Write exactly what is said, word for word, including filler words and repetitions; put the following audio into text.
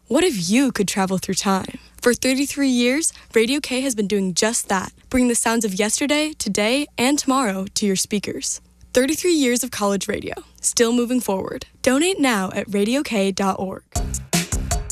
What if you could travel through time? For thirty-three years, Radio K has been doing just that, bringing the sounds of yesterday, today, and tomorrow to your speakers. thirty-three years of college radio, still moving forward. Donate now at radio k dot org.